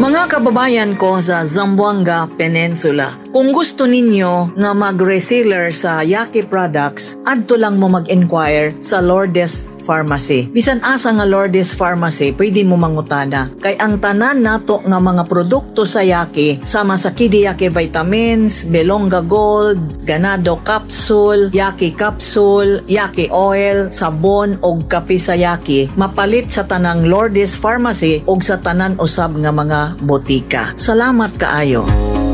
Mga kababayan ko sa Zamboanga Peninsula, kung gusto ninyo nga mag-reseller sa Yaqui products, adto lang mo mag-inquire sa Lourdes Pharmacy. Bisan asa nga Lourdes Pharmacy, pwede mo mangutana. Kay ang tanan nato nga mga produkto sa Yaqui, sama sa Kidi Yaqui Vitamins, Belonga Gold, Ganado Capsule, Yaqui Capsule, Yaqui Oil, sabon og kape sa Yaqui, mapalit sa tanang Lourdes Pharmacy og sa tanan usab nga mga botika. Salamat kaayo.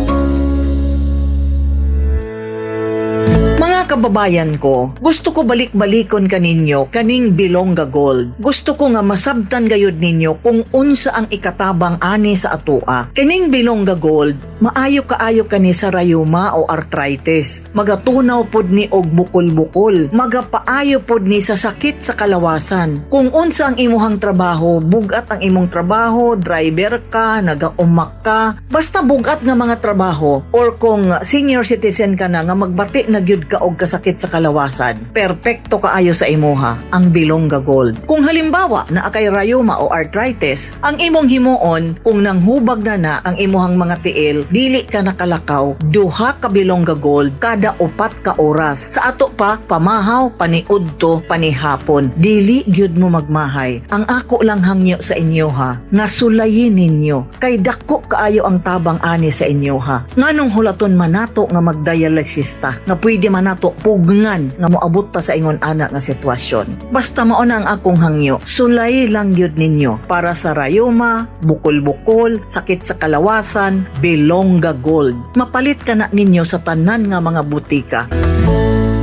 Mga kababayan ko, gusto ko balik-balikon kaninyo kaning Belonga Gold. Gusto ko nga masabtan gayud ninyo kung unsa ang ikatabang ani sa atua. Kaning Belonga Gold, maayo kaayo kani sa rayuma o arthritis. Magatunaw pod ni og bukol-bukol. Magapaayo pod ni sa sakit sa kalawasan. Kung unsa ang imuhang trabaho, bugat ang imong trabaho, driver ka, nagaumak ka, basta bugat nga mga trabaho, or kung senior citizen ka na nga magbati na gyud ka og kasakit sa kalawasan, perpekto kaayo sa imuha ang Belonga Gold. Kung halimbawa na akay rayuma o arthritis, ang imong himuon kung nanghubag na ang imuhang mga tiil, dili ka nakalakaw, duha ka Belonga Gold kada 4 ka oras. Sa ato pa, pamahaw, paniudto, panihapon. Dili gyud mo magmahay. Ang ako lang hangyo sa inyo ha, nga sulayin ninyo. Kay dako kaayo ang tabang ani sa inyo ha. Nganong hulaton manato nga magdialysista, nga pwede manato pugngan nga moabot ta sa ingon ana nga sitwasyon. Basta mao na ang akong hangyo, sulay lang gyud ninyo para sa rayuma, bukol-bukol, sakit sa kalawasan, Belonga Gold. Mapalit ka na ninyo sa tanan nga mga butika.